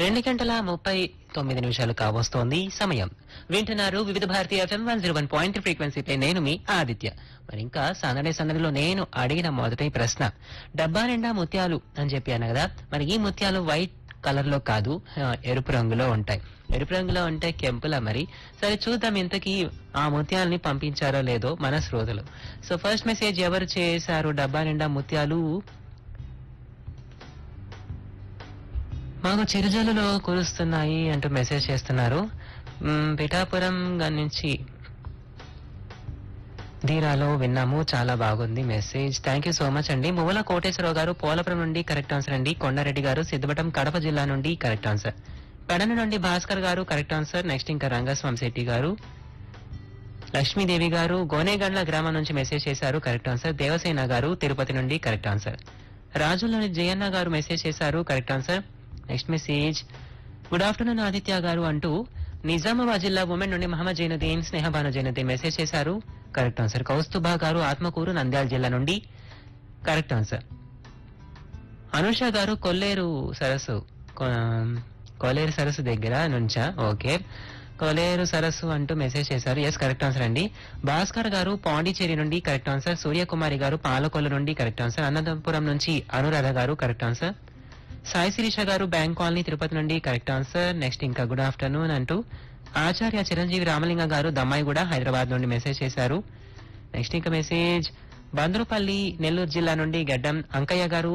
2:39 కావస్తోంది సమయం. వింటున్నారు వివిధ భారతీయ FM 101.3 ఫ్రీక్వెన్సీపై నేను మీ ఆదిత్య. మరి ఇంకా సందడిలో నేను అడిగిన మొదటి ప్రశ్న డబ్బా నిండా ముత్యాలు అని చెప్పాను కదా. మరి ఈ ముత్యాలు వైట్ కలర్ లో కాదు, ఎరుపు రంగులో ఉంటాయి. ఎరుపు రంగులో ఉంటే కెంపులా మరి. సరే చూద్దాం ఇంతకీ ఆ ముత్యాలని పంపించారో లేదో మన శ్రోతలు. సో ఫస్ట్ మెసేజ్ ఎవరు చేశారు? డబ్బా నిండా ముత్యాలు మాకు చిరుజల్లులో కురుస్తున్నాయి అంటూ మెసేజ్ చేస్తున్నారు. పిఠాపురం నుంచి ధీరాలో విన్నాము, చాలా బాగుంది message. Thank you so much అండి. మువ్వల కోటేశ్వరరావు గారు పోలపురం నుండి కరెక్ట్ ఆన్సర్ అండి. కొండారెడ్డి గారు సిద్ధవటం కడప జిల్లా నుండి కరెక్ట్ ఆన్సర్. పెడన నుండి భాస్కర్ గారు కరెక్ట్ ఆన్సర్. నెక్స్ట్ ఇంకా రంగస్వామి శెట్టి గారు, లక్ష్మీదేవి గారు గోనేగండ్ల గ్రామం నుంచి మెసేజ్ చేశారు, కరెక్ట్ ఆన్సర్. దేవసేన గారు తిరుపతి నుండి కరెక్ట్ ఆన్సర్. రాజులోని జయన్న గారు మెసేజ్ చేశారు, correct answer. Next message good afternoon Aditya గారు అంటూ నిజామాబాద్ జిల్లా ఉమెన్ నుండి మహమ్మద్ జైనుద్దీన్ స్నేహబాను జైనుద్దీన్ మెసేజ్ చేశారు, కరెక్ట్ ఆన్సర్. కౌస్తుభా గారు ఆత్మకూరు నంద్యాల జిల్లా నుండి కరెక్ట్ ఆన్సర్. అనుష గారు కొల్లేరు సరస్సు దగ్గర నుంచా? ఓకే, కొలేరు సరస్సు అంటూ మెసేజ్ చేశారు. ఎస్, కరెక్ట్ ఆన్సర్ అండి. భాస్కర్ గారు పాండిచేరి నుండి కరెక్ట్ ఆన్సర్. సూర్యకుమారి గారు పాలకొల్లు నుండి కరెక్ట్ ఆన్సర్. అనంతపురం నుంచి అనురాధ గారు కరెక్ట్ ఆన్సర్. సాయి శిరీష గారు బ్యాంక్ కాలనీ తిరుపతి నుండి కరెక్ట్ ఆన్సర్. నెక్స్ట్ ఇంకా గుడ్ ఆఫ్టర్నూన్ అంటూ ఆచార్య చిరంజీవి రామలింగ గారు దమ్మాయి కూడా హైదరాబాద్ నుండి మెసేజ్ చేశారు. నెక్స్ట్ ఇంకా మెసేజ్ బంద్రుపల్లి నెల్లూరు జిల్లా నుండి గడ్డం అంకయ్య గారు